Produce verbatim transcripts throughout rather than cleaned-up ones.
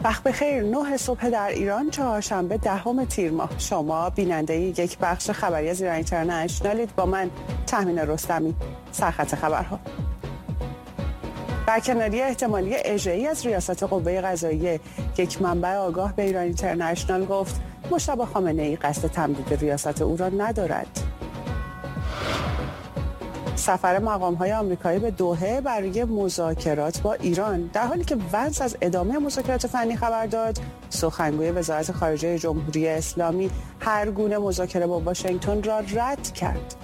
وقت بخیر. نه صبح در ایران، چهارشنبه دهم تیر ماه. شما بیننده یک بخش خبری از ایران اینترنشنالید. با من تهمین رستمی. سرخط خبرها: برکناری احتمالی اجرایی از ریاست قوه قضاییه. یک منبع آگاه به ایران اینترنشنال گفت مجتبی خامنه‌ای قصد تمدید ریاست او را ندارد. سفر مقام‌های آمریکایی به دوحه برای مذاکرات با ایران. در حالی که ونس از ادامه مذاکرات فنی خبر داد، سخنگوی وزارت خارجه جمهوری اسلامی هر گونه مذاکره با واشنگتن را رد کرد.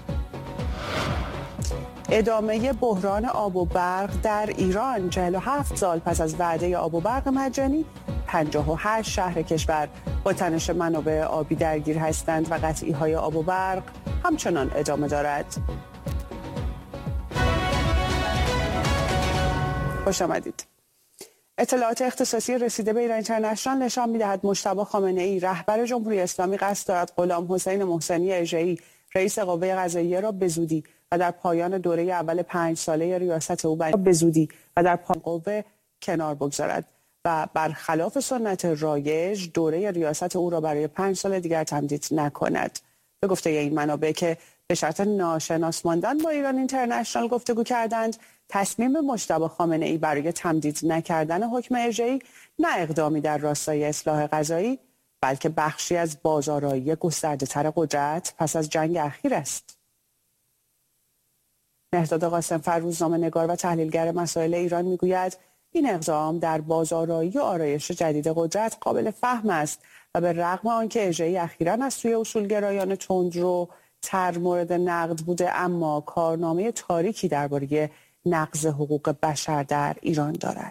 ادامه بحران آب و برق در ایران. چهل و هفت سال پس از وعده آب و برق مجانی، پنجاه و هشت شهر کشور با تنش منابع آبی درگیر هستند و قطعی‌های آب و برق همچنان ادامه دارد. خوش آمدید. اطلاعات اختصاصی رسیده به ایران اینترنشنال نشان می‌دهد مجتبی خامنه‌ای رهبر جمهوری اسلامی قصد دارد غلام حسین محسنی اژه‌ای رئیس قوه قضاییه را به زودی و در پایان دوره اول پنج ساله ریاست او به زودی و در پایان قوه کنار بگذارد و برخلاف سنت رایج دوره ریاست او را برای پنج سال دیگر تمدید نکند. به گفته این منابع که به شرط ناشناس ماندن با ایران اینترنشنال گفتگو کردند، تصمیم مجتبی خامنه‌ای برای تمدید نکردن حکم اجرایی نه اقدامی در راستای اصلاح قضایی، بلکه بخشی از بازآرایی گسترده‌تر قدرت پس از جنگ اخیر است. مهرداد قاسم‌فر، روزنامه‌نگار و تحلیلگر مسائل ایران، میگوید این اقدام در بازآرایی و آرایش جدید قدرت قابل فهم است و به رغم آنکه اجرایی اخیراً از سوی اصولگرایان تندرو تر مورد نقد بوده، اما کارنامه تاریکی درباره نقض حقوق بشر در ایران دارد.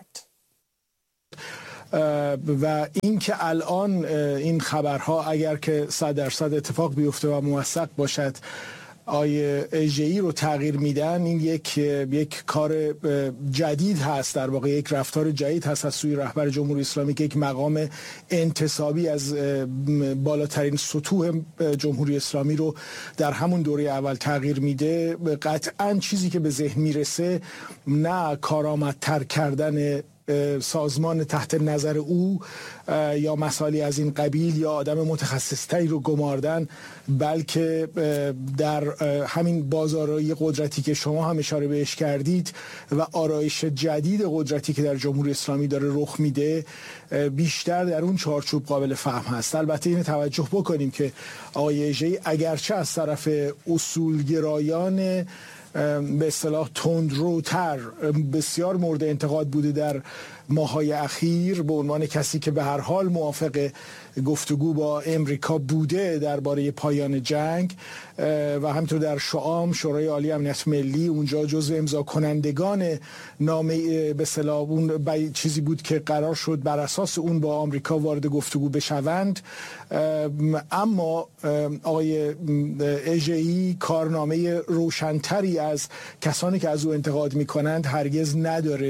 و این که الان این خبرها اگر که صد درصد اتفاق بیفته و موثق باشد آیه اژه‌ای رو تغییر میدن، این یک یک کار جدید هست، در واقع یک رفتار جدید هست از سوی رهبر جمهوری اسلامی که یک مقام انتصابی از بالاترین سطوح جمهوری اسلامی رو در همون دوره اول تغییر میده. قطعاً چیزی که به ذهن میرسه نه کارآمدتر کردن سازمان تحت نظر او یا مسائلی از این قبیل یا آدم متخصصتری رو گماردن، بلکه در همین بازآرایی قدرتی که شما هم اشاره بهش کردید و آرایش جدید قدرتی که در جمهوری اسلامی داره رخ میده بیشتر در اون چارچوب قابل فهم هست. البته این توجه بکنیم که آقای اژه‌ای اگرچه از طرف اصولگرایان به اصطلاح تندروتر بسیار مورد انتقاد بوده در ماهای اخیر، به عنوان کسی که به هر حال موافق گفتگو با امریکا بوده درباره پایان جنگ و همینطور در شام شورای عالی امنیت ملی اونجا جزو امضا کنندگان نامه به اصطلاح اون چیزی بود که قرار شد بر اساس اون با آمریکا وارد گفتگو بشوند، اما آقای اژه‌ای کارنامه روشنتری از کسانی که از او انتقاد میکنند هرگز نداره.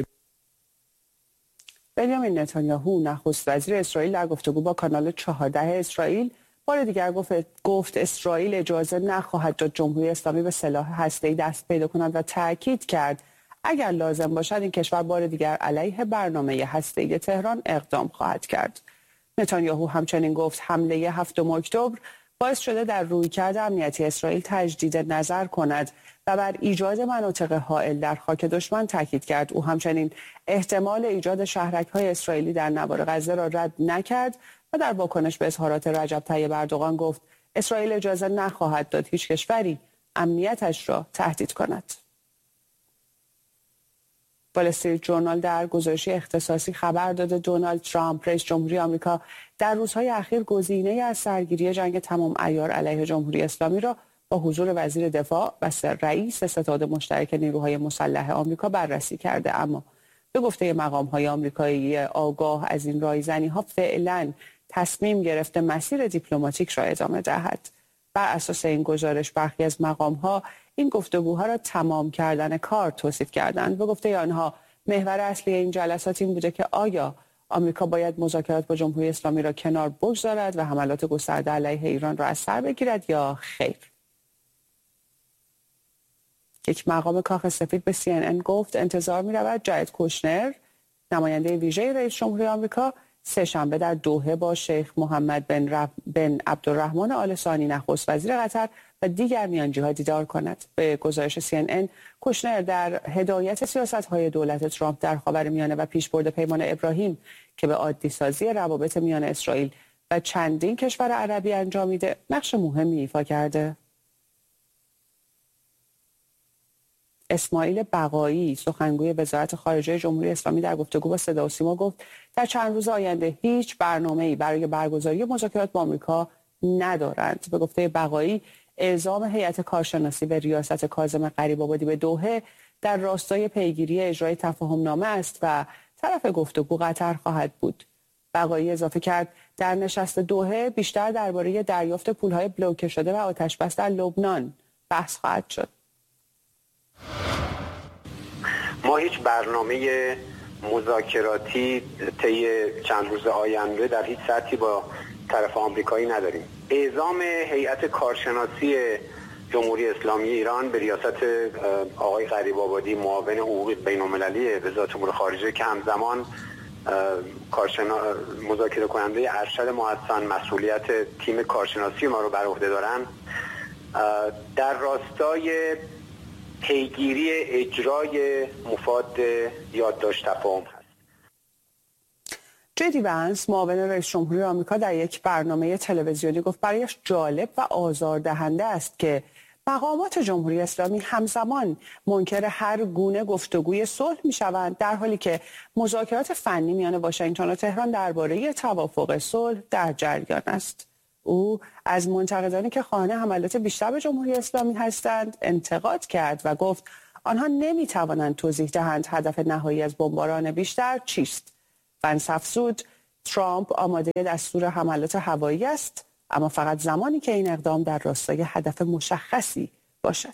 بنیامین نتانیاهو، نخست وزیر اسرائیل، در گفتگو با کانال چهارده اسرائیل بار دیگر گفت گفت اسرائیل اجازه نخواهد داد جمهوری اسلامی به سلاح هسته‌ای دست پیدا کند و تاکید کرد اگر لازم باشد این کشور بار دیگر علیه برنامه هسته‌ای تهران اقدام خواهد کرد. نتانیاهو همچنین گفت حمله هفتم اکتبر باعث شده در رویکرد امنیتی اسرائیل تجدید نظر کند و بر ایجاد مناطق حائل در خاک دشمن تاکید کرد. او همچنین احتمال ایجاد شهرک‌های اسرائیلی در نوار غزه را رد نکرد و در واکنش به اظهارات رجب طیب اردوغان گفت اسرائیل اجازه نخواهد داد هیچ کشوری امنیتش را تهدید کند. وال استریت جورنال در گزارشی اختصاصی خبر داده دونالد ترامپ، رئیس جمهوری آمریکا، در روزهای اخیر گزینه از سرگیری جنگ تمام عیار علیه جمهوری اسلامی را با حضور وزیر دفاع و رئیس ستاد مشترک نیروهای مسلح آمریکا بررسی کرده، اما به گفته مقام‌های آمریکایی آگاه از این رایزنی‌ها فعلاً تصمیم گرفته مسیر دیپلماتیک را ادامه دهد. بر اساس این گزارش برخی از مقام‌ها این گفتگوها را تمام کردن کار توصیف کردند. به گفته آنها محور اصلی این جلسات این بوده که آیا آمریکا باید مذاکرات با جمهوری اسلامی را کنار بگذارد و حملات گسترده علیه ایران را از سر بگیرد یا خیر. یک مقام کاخ سفید به سی ان ان گفت انتظار می رود جارد کوشنر، نماینده ویژه رئیس جمهوری آمریکا، سه‌شنبه در دوحه با شیخ محمد بن, رف... بن عبدالرحمن آل ثانی نخست وزیر قطر و دیگر میانجی‌ها دیدار کند. به گزارش سی ان ان، کوشنر در هدایت سیاست‌های دولت ترامپ در خاورمیانه و پیشبرد پیمان ابراهیم که به عادی سازی روابط میان اسرائیل و چندین کشور عربی انجامیده نقش مهمی ایفا کرده. اسماعیل بقایی، سخنگوی وزارت خارجه جمهوری اسلامی، در گفتگو با صدا و سیما گفت در چند روز آینده هیچ برنامه‌ای برای برگزاری مذاکرات با آمریکا ندارند. به گفته بقایی، اعزام هیئت کارشناسی به ریاست کاظم غریب‌آبادی به دوحه در راستای پیگیری اجرای تفاهم‌نامه است و طرف گفتگو قطر خواهد بود. بقایی اضافه کرد در نشست دوحه بیشتر درباره دریافت پول‌های بلوکه شده و آتش‌بس در لبنان بحث خواهد شد. ما هیچ برنامه مذاکراتی طی چند روز آینده در هیچ سطحی با طرف آمریکایی نداریم. اعزام هیئت کارشناسی جمهوری اسلامی ایران به ریاست آقای غریب‌آبادی، معاون حقوقی بین‌المللی وزارت امور خارجه که همزمان کارشنا... مذاکره کننده ارشد محسن مسئولیت تیم کارشناسی ما رو بر عهده دارن، در راستای پیگیری اجرای مفاد یادداشت تفاهم هست. جدی وانس، معاون رئیس جمهوری آمریکا، در یک برنامه تلویزیونی گفت برایش جالب و آزاردهنده است که مقامات جمهوری اسلامی همزمان منکر هر گونه گفتگوی صلح می‌شوند، در حالی که مذاکرات فنی میان واشنگتن و تهران درباره توافق صلح در جریان است. او از منتقدانی که خواهان حملات بیشتر به جمهوری اسلامی هستند انتقاد کرد و گفت آنها نمی‌توانند توضیح دهند هدف نهایی از بمباران بیشتر چیست. وانس افزود ترامپ آماده دستور حملات هوایی است، اما فقط زمانی که این اقدام در راستای هدف مشخصی باشد.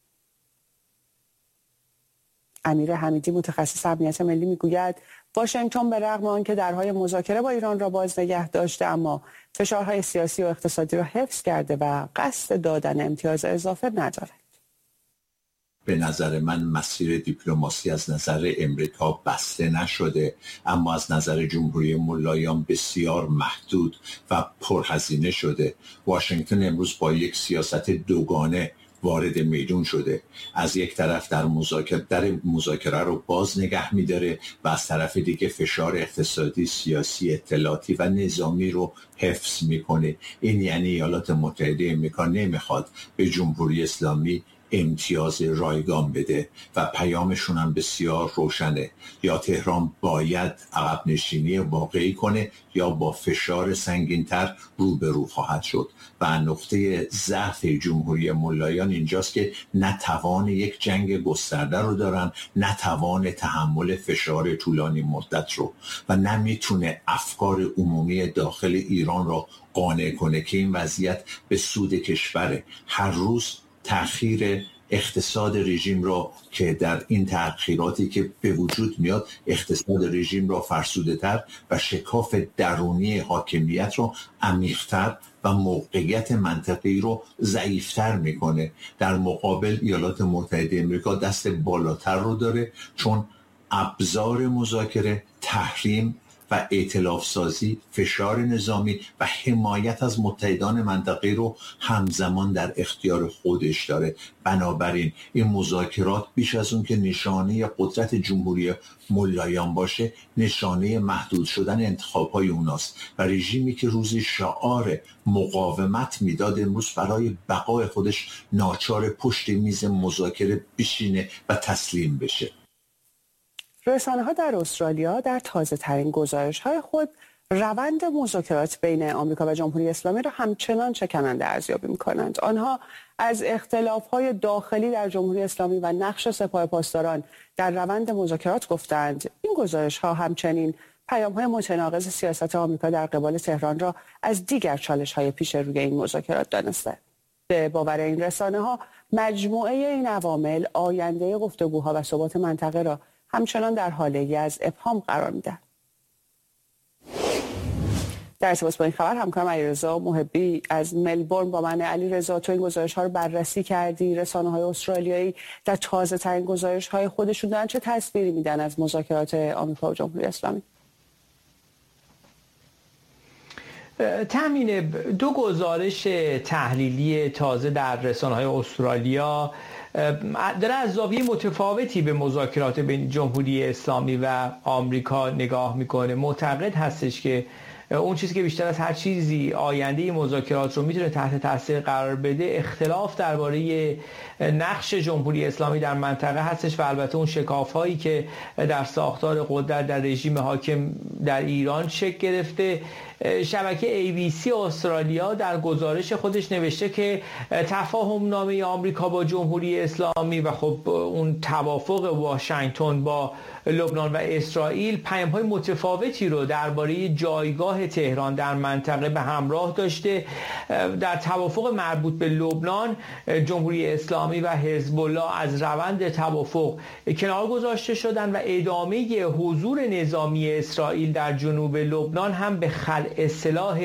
امیر حمیدی، متخصص امنیت ملی، میگوید واشنگتن به رغم آنکه درهای مذاکره با ایران را باز نگه داشته، اما فشارهای سیاسی و اقتصادی را حفظ کرده و قصد دادن امتیاز اضافه ندارد. به نظر من مسیر دیپلماسی از نظر امریکا بسته نشده، اما از نظر جمهوری ملایان بسیار محدود و پرهزینه شده. واشنگتن امروز با یک سیاست دوگانه وارد میدون شده. از یک طرف در مذاکره در مذاکره رو باز نگه می‌داره و از طرف دیگه فشار اقتصادی، سیاسی، اطلاعاتی و نظامی رو حفظ میکنه. این یعنی ایالات متحده آمریکا نمیخواد به جمهوری اسلامی امتیاز رایگان بده و پیامشون هم بسیار روشنه. یا تهران باید عقب نشینی واقعی کنه یا با فشار سنگین‌تر روبرو خواهد شد. و نقطه ضعف جمهوری ملایان اینجاست که نه توان یک جنگ گسترده رو دارن، نه توان تحمل فشار طولانی مدت رو، و نه میتونه افکار عمومی داخل ایران رو قانع کنه که این وضعیت به سود کشوره. هر روز تأخیر اقتصاد رژیم را که در این تأخیراتی که به وجود میاد اقتصاد رژیم را فرسوده تر و شکاف درونی حاکمیت را عمیق‌تر و موقعیت منطقی رو ضعیفتر میکنه. در مقابل ایالات متحده آمریکا دست بالاتر رو داره، چون ابزار مذاکره، تحریم و ائتلاف سازی، فشار نظامی و حمایت از متحدان منطقه رو همزمان در اختیار خودش داره. بنابراین این مذاکرات بیش از اون که نشانه قدرت جمهوری ملایان باشه، نشانه محدود شدن انتخاب‌های اوناست و رژیمی که روزی شعار مقاومت میداد امروز برای بقای خودش ناچار پشت میز مذاکره بشینه و تسلیم بشه. رسانه‌ها در استرالیا در تازه‌ترین گزارش‌های خود روند مذاکرات بین آمریکا و جمهوری اسلامی را همچنان شکننده ارزیابی می‌کنند. آنها از اختلاف‌های داخلی در جمهوری اسلامی و نقش سپاه پاسداران در روند مذاکرات گفتند. این گزارش‌ها همچنین پیام‌های متناقض سیاست آمریکا در قبال تهران را از دیگر چالش‌های پیش روی این مذاکرات دانسته. به باور این رسانه‌ها مجموعه این عوامل آینده گفتگوها و ثبات منطقه را همچنان در حاله از ابهام قرار میدن. در ارتباط با این خبر همکارم علیرضا محبی از ملبورن با من. علیرضا، تو این گزارش ها رو بررسی کردی. رسانه های استرالیایی در تازه ترین گزارش های خودشون دارن چه تصویری میدن از مذاکرات آمریکا و جمهوری اسلامی؟ تامین دو گزارش تحلیلی تازه در رسانه‌های استرالیا داره از زاویه متفاوتی به مذاکرات بین جمهوری اسلامی و آمریکا نگاه میکنه. معتقد هستش که اون چیزی که بیشتر از هر چیزی آینده مذاکرات رو میتونه تحت تاثیر قرار بده اختلاف درباره نقش جمهوری اسلامی در منطقه هستش و البته اون شکاف‌هایی که در ساختار قدرت در رژیم حاکم در ایران شکل گرفته. شبکه ای بی سی استرالیا در گزارش خودش نوشته که تفاهم نامه آمریکا با جمهوری اسلامی و خب اون توافق واشنگتن با لبنان و اسرائیل پیام‌های متفاوتی رو درباره جایگاه تهران در منطقه به همراه داشته. در توافق مربوط به لبنان جمهوری اسلامی و حزب الله از روند توافق کنار گذاشته شدند و ادامه حضور نظامی اسرائیل در جنوب لبنان هم به خلع سلاح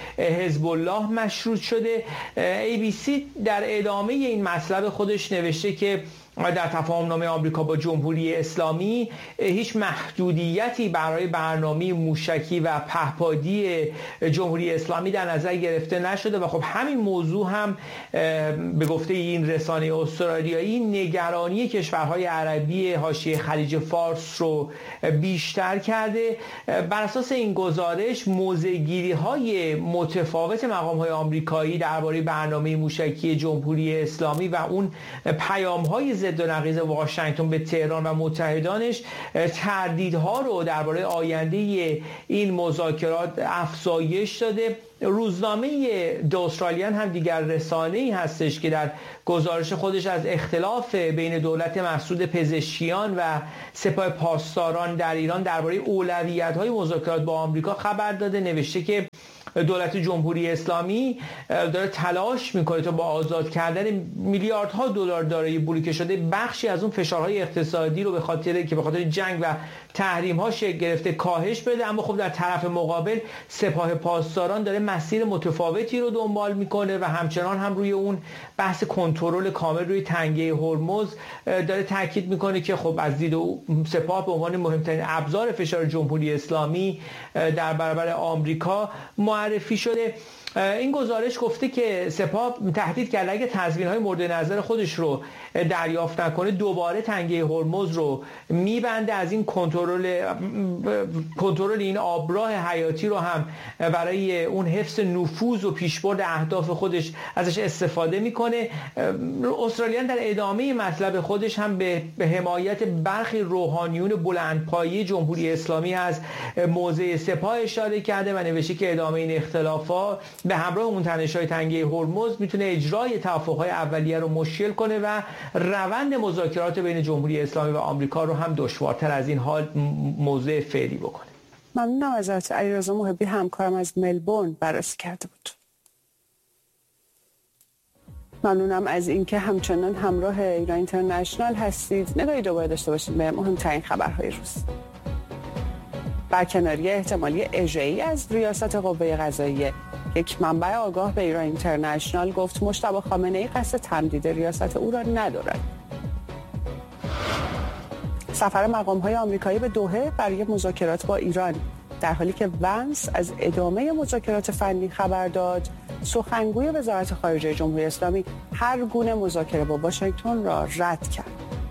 حزب الله مشروط شده. ای بی سی در ادامه این مطلب خودش نوشته که در تفاهم‌نامه آمریکا با جمهوری اسلامی هیچ محدودیتی برای برنامه موشکی و پهپادی جمهوری اسلامی در نظر گرفته نشده و خب همین موضوع هم به گفته این رسانه استرالیایی نگرانی کشورهای عربی حاشیه خلیج فارس رو بیشتر کرده. بر اساس این گزارش موضع‌گیری‌های متفاوت مقام‌های آمریکایی درباره برنامه موشکی جمهوری اسلامی و اون پیام‌های ضد و نقیض واشنگتن به تهران و متحدانش تردیدها رو درباره آینده این مذاکرات افزایش داده. روزنامه د استرالیان هم دیگر رسانه‌ای هستش که در گزارش خودش از اختلاف بین دولت مسعود پزشکیان و سپاه پاسداران در ایران درباره اولویت‌های مذاکرات با آمریکا خبر داده. نوشته که دولت جمهوری اسلامی داره تلاش میکنه تا با آزاد کردن میلیاردها دلار دارایی بلوکه شده بخشی از اون فشارهای اقتصادی رو به خاطر که به خاطر جنگ و تحریم ها شکل گرفته کاهش بده، اما خب در طرف مقابل سپاه پاسداران داره مسیر متفاوتی رو دنبال میکنه و همچنان هم روی اون بحث کنترل کامل روی تنگه هرمز داره تاکید میکنه که خب از دید سپاه به عنوان مهمترین ابزار فشار جمهوری اسلامی در برابر آمریکا معرفی شده. این گزارش گفته که سپاه تهدید کرده اگه تضمین‌های مورد نظر خودش رو دریافت نکنه دوباره تنگه هرمز رو میبنده، از این کنترل کنترل این آبراه حیاتی رو هم برای اون حفظ نفوذ و پیشبرد اهداف خودش ازش استفاده میکنه. استرالیان در ادامه مطلب خودش هم به حمایت برخی روحانیون بلندپایه جمهوری اسلامی از موضع سپاه اشاره کرده و نوشته که ادامه این اختلافات به همراه اون تنش‌های تنگه هرمز میتونه اجرای توافق‌های اولیه رو مشکل کنه و روند مذاکرات بین جمهوری اسلامی و آمریکا رو هم دشوارتر از این حال موضع فعلی بکنه. ممنونم ازت. علیرضا محبی همکارم از ملبورن بررسی کرده بود. ممنونم از اینکه همچنان همراه ایران اینترنشنال هستید. نگاهی دوباره داشته باشید به مهمترین خبرهای روز. برکناری احتمالی اژه‌ای از ریاست قوه قضاییه. یک منبع آگاه به ایران اینترنشنال گفت مجتبی خامنه‌ای قصد تمدید ریاست او را ندارد. سفر مقام‌های آمریکایی به دوحه برای مذاکرات با ایران. در حالی که ونس از ادامه مذاکرات فنی خبر داد، سخنگوی وزارت خارجه جمهوری اسلامی هر گونه مذاکره با واشنگتن را رد کرد.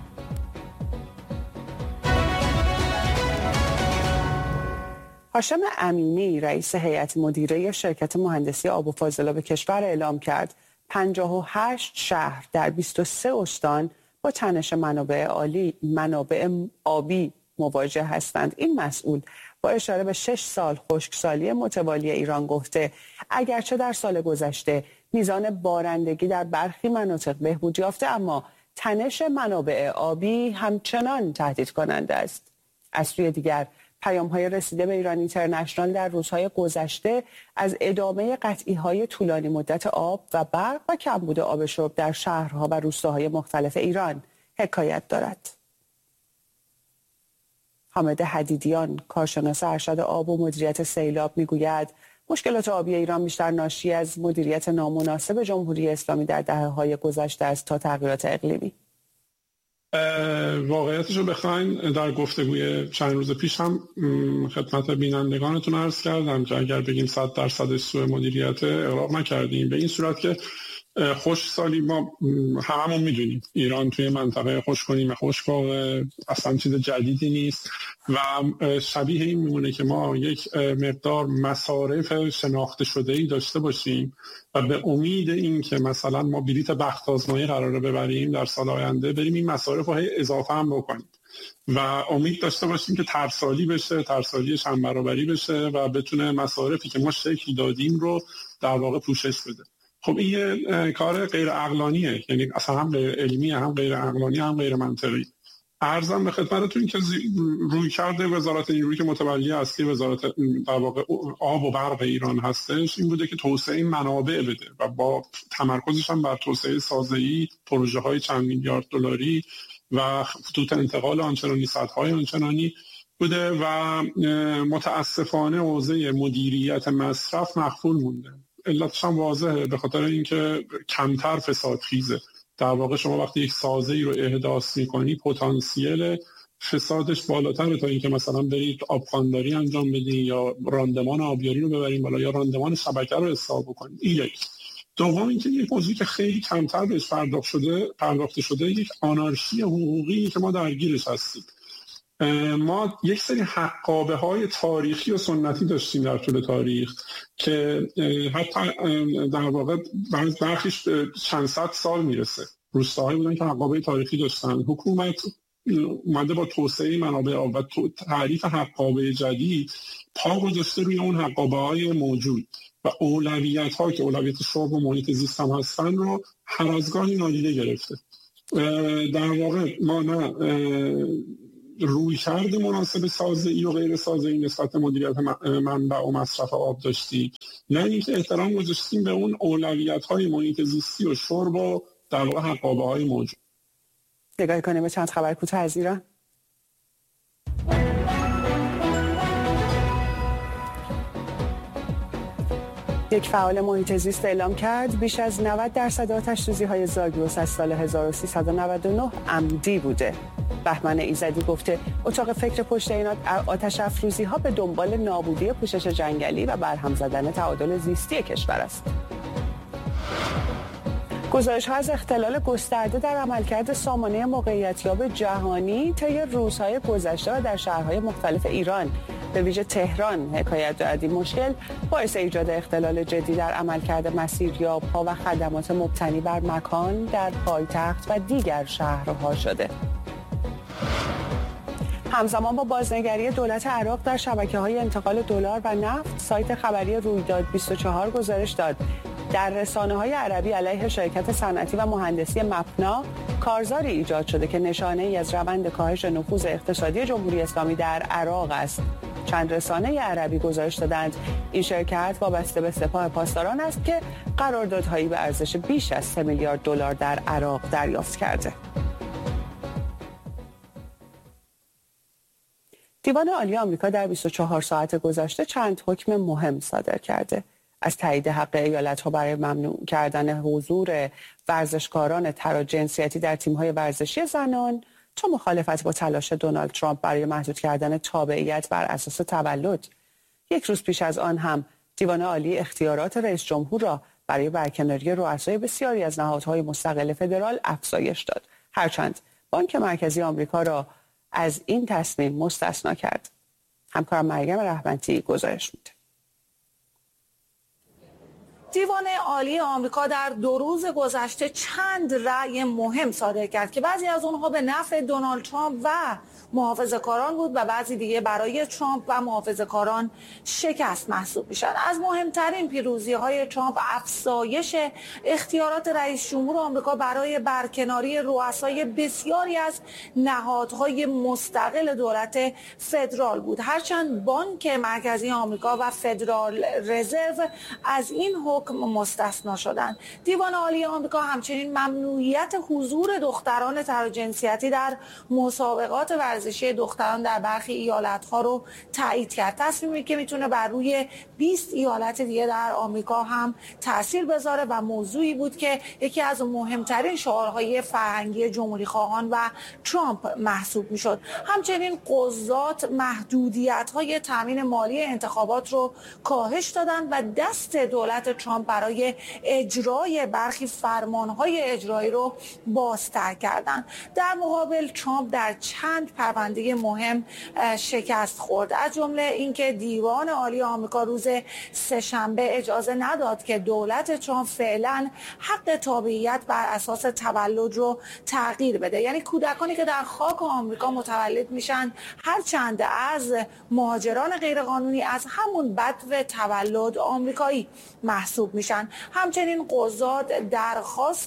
هاشم امینی رئیس هیئت مدیره شرکت مهندسی آب و فاضلاب کشور اعلام کرد پنجاه و هشت شهر در بیست و سه استان با تنش منابع عالی منابع آبی مواجه هستند. این مسئول با اشاره به شش سال خشکسالی متوالی ایران گفته اگرچه در سال گذشته میزان بارندگی در برخی مناطق بهبود یافته، اما تنش منابع آبی همچنان تهدید کننده است. از سوی دیگر پیام‌های رسیده به ایران اینترنشنال در روزهای گذشته از ادامه قطعی‌های طولانی مدت آب و برق و کمبود آب شرب در شهرها و روستاهای مختلف ایران حکایت دارد. حامد حدیدیان کارشناس ارشد آب و مدیریت سیلاب میگوید مشکلات آبی ایران بیشتر ناشی از مدیریت نامناسب جمهوری اسلامی در دهه‌های گذشته است تا تغییرات اقلیمی. واقعیتش رو بخواین در گفتگوی چند روز پیش هم خدمت بینندگانتون عرض کردم که اگر بگیم صد درصد سوء مدیریت اغراق نکردیم، به این صورت که خشکسالی ما هممون میدونیم ایران توی منطقه خشک‌ونیم خشک اصلا چیز جدیدی نیست و شبیه این میمونه که ما یک مقدار مصارف شناخته شده‌ای داشته باشیم و به امید این که مثلا ما بلیت بخت آزمایی قراره ببریم در سال آینده، بریم این مصارف رو اضافه هم بکنیم و امید داشته باشیم که ترسالی بشه، ترسالی چند برابری بشه و بتونه مصارفی که ما شکل دادیم رو در واقع پوشش بده. خب این یه کار غیر عقلانیه، یعنی اصلا هم غیر علمیه، هم غیر عقلانی، هم غیر منطقی. عرضم به خدمتتون که روی کرده وزارت نیرویی که متولی اصلی وزارت در واقع آب و برق ایران هستش این بوده که توسعه منابع بده و با تمرکزش هم بر توسعه سازه‌ای، پروژه‌های چند میلیارد دلاری و خطوط انتقال آنچنانی، سدهای آنچنانی بوده و متاسفانه حوزه مدیریت مصرف مخفول مونده. علتش هم واضحه، به خاطر اینکه کمتر فساد خیزه. در واقع شما وقتی یک سازه‌ای رو احداث می‌کنی پتانسیل فسادش بالاتره تا اینکه مثلا برید آبخوانداری انجام بدین یا راندمان آبیاری رو ببرین بالا یا راندمان شبکه رو حساب بکنید. این یک. دوم اینکه یک موضوعی که خیلی کمتر بهش پرداخت شده پرداخته شده یک آنارشی حقوقی که ما درگیرش هستیم. ما یک سری حقابه های تاریخی و سنتی داشتیم در طول تاریخ که حتی در واقع برخیش چند صد سال میرسه. روستاهایی بودن که حقابه تاریخی داشتن. حکومت اومده با توسعه منابع آب و تعریف حقابه جدید پا گذاشته روی اون حقابه های موجود و اولویت ها که اولویت شرب و محیط زیست هم هستن رو هر از گاهی نادیده گرفته. در واقع ما نه روی کرده مناسب سازه‌ای و غیر سازه‌ای نسبت مدیریت منبع و مصرف آب داشتیم، نه اینکه احترام گذاشتیم به اون اولویت‌های محیط زیستی و شرب و در واقع حقابه‌های موجود. نگاه کنیم به چند خبر کوتاه از ایران. یک فعال محیط زیست اعلام کرد بیش از نود درصد آتش‌سوزی‌های زاگرس از سال هزار و سیصد و نود و نه عمدی بوده. بهمن ایزدی گفته اتاق فکر پشت این آتش افروزی‌ها به دنبال نابودی پوشش جنگلی و برهم زدن تعادل زیستی کشور است. گزارش‌ها از اختلال گسترده در عملکرد سامانه موقعیتیاب جهانی طی روزهای گذشته و در شهرهای مختلف ایران به ویژه تهران حکایت دارد. این مشکل باعث ایجاد اختلال جدی در عملکرد مسیریاب‌ها و خدمات مبتنی بر مکان در پایتخت و دیگر شهرها شده. همزمان با بازنگری دولت عراق در شبکه‌های انتقال دلار و نفت، سایت خبری رویداد بیست و چهار گزارش داد در رسانه‌های عربی علیه شرکت صنعتی و مهندسی مپنا کارزاری ایجاد شده که نشانه‌ای از روند کاهش نفوذ اقتصادی جمهوری اسلامی در عراق است. چند رسانه عربی گزارش دادند این شرکت وابسته به سپاه پاسداران است که قراردادهایی به ارزش بیش از سه میلیارد دلار در عراق دریافت کرده. دیوان عالی آمریکا در بیست و چهار ساعت گذشته چند حکم مهم صادر کرده. از تایید حق ایالت‌ها برای ممنوع کردن حضور ورزشکاران تراجنسیتی در تیم‌های ورزشی زنان تا مخالفت با تلاش دونالد ترامپ برای محدود کردن تابعیت بر اساس تولد. یک روز پیش از آن هم دیوان عالی اختیارات رئیس جمهور را برای برکناری رؤسای بسیاری از نهادهای مستقل فدرال افزایش داد، هرچند بانک مرکزی آمریکا را از این تصمیم مستثنا کرد. همکارم مریم رحمتی گزارش میده. دیوان عالی آمریکا در دو روز گذشته چند رأی مهم صادر کرد که بعضی از اونها به نفع دونالد ترامپ و محافظه‌کاران بود و بعضی دیگه برای ترامپ و محافظه‌کاران شکست محسوب میشن. از مهمترین پیروزی‌های ترامپ افزایش اختیارات رئیس جمهور آمریکا برای برکناری رؤسای بسیاری از نهادهای مستقل دولت فدرال بود، هرچند بانک مرکزی آمریکا و فدرال رزرو از این حکم مستثنا شدند. دیوان عالی آمریکا همچنین ممنوعیت حضور دختران تراجنسیتی در مسابقات ورزشی ورزشی دختران در برخی ایالت‌ها رو تایید کرد. تصمیمی که میتونه بر روی بیست ایالت دیگه در آمریکا هم تاثیر بذاره و موضوعی بود که یکی از مهمترین شعارهای فرهنگی جمهوری خواهان و ترامپ محسوب میشد. همچنین قضات محدودیت‌های تامین مالی انتخابات رو کاهش دادن و دست دولت ترامپ برای اجرای برخی فرمانهای اجرایی رو بازتر کردن. در مقابل ترامپ در چند پرونده مهم شکست خورد، از جمله اینکه دیوان عالی آمریکا روز سه‌شنبه اجازه نداد که دولت ترامپ فعلا حق تابعیت بر اساس تولد رو تغییر بده. یعنی کودکانی که در خاک آمریکا متولد میشن هرچند از مهاجران غیرقانونی از همون بدو تولد آمریکایی محسوب میشن. همچنین قضات درخواست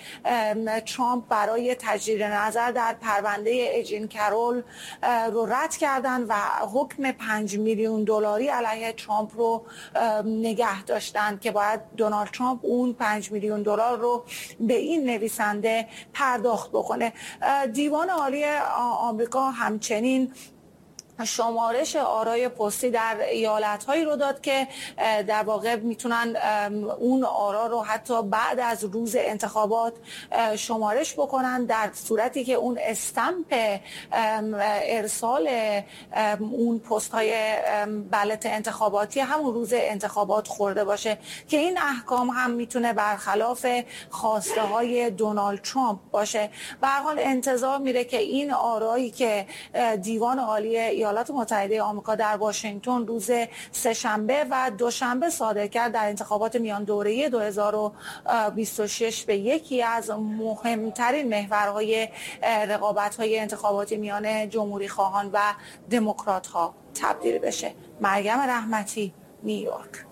ترامپ برای تجدید نظر در پرونده ایجین کرول رو رد کردن و حکم پنج میلیون دلاری علیه ترامپ رو نگه داشتن که باید دونالد ترامپ اون پنج میلیون دلار رو به این نویسنده پرداخت بکنه. دیوان عالی آمریکا همچنین شمارش آرای پستی در ایالت‌هایی رو داد که در واقع میتونن اون آرا رو حتی بعد از روز انتخابات شمارش بکنن در صورتی که اون استمپ ارسال اون پست‌های بلت انتخاباتی همون روز انتخابات خورده باشه که این احکام هم میتونه برخلاف خواسته های دونالد ترامپ باشه. به هر حال انتظار میره که این آرایی که دیوان عالی ایالات متحده آمریکا در واشنگتن روز سه‌شنبه و دوشنبه صادر کرد در انتخابات میان دوره‌ای دو هزار و بیست و شش به یکی از مهمترین محورهای رقابت‌های انتخاباتی میان جمهوری خواهان و دموکرات‌ها تبدیل بشه. مریم رحمتی، نیویورک.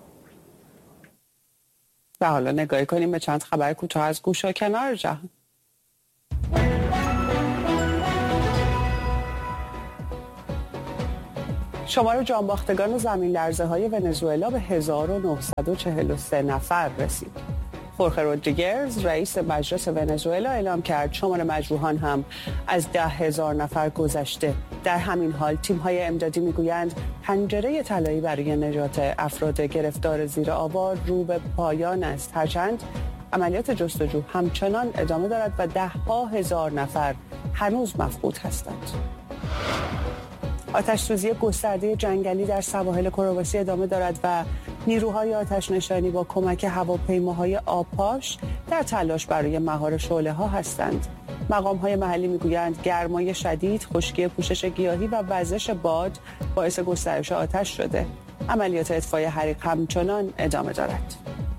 و حالا نگاهی کنیم به چند خبر کوتاه از گوش و کنار جهان. شمار جانباختگان زمین لرزه‌های ونزوئلا به هزار و نهصد و چهل و سه نفر رسید. خورخه رودریگز رئیس مجلس ونزوئلا اعلام کرد شمار مجروحان هم از ده هزار نفر گذشته. در همین حال تیم‌های امدادی میگویند پنجره طلایی برای نجات افراد گرفتار زیر آوار رو به پایان است، هرچند عملیات جستجو همچنان ادامه دارد و ده ها هزار نفر هنوز مفقود هستند. آتش سوزی گسترده جنگلی در سواحل کرواسی ادامه دارد و نیروهای آتش نشانی با کمک هواپیماهای آبپاش در تلاش برای مهار شعله‌ها هستند. مقام‌های محلی میگویند گرمای شدید، خشکی پوشش گیاهی و وزش باد باعث گسترش آتش شده. عملیات اطفای حریق همچنان ادامه دارد.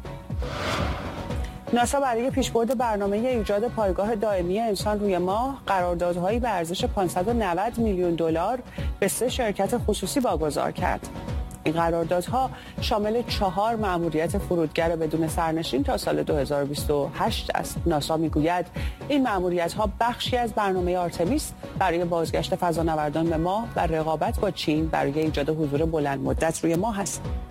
ناسا برای پیشبرد برنامه ایجاد پایگاه دائمی انسان روی ماه قراردادهایی به ارزش پانصد و نود میلیون دلار به سه شرکت خصوصی واگذار کرد. این قراردادها شامل چهار مأموریت فرودگر بدون سرنشین تا سال دو هزار و بیست و هشت است. ناسا میگوید این مأموریت‌ها بخشی از برنامه آرتمیس برای بازگشت فضانوردان به ماه و رقابت با چین برای ایجاد حضور بلند مدت روی ماه است.